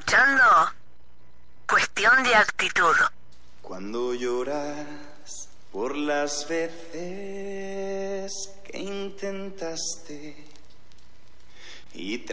escuchando Cuestión de Actitud. Cuando lloras por las veces que intentaste y